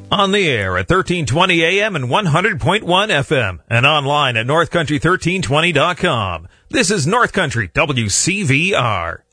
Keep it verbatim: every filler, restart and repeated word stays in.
On the air at thirteen twenty A M and one hundred point one F M and online at north country thirteen twenty dot com. This is North Country W C V R.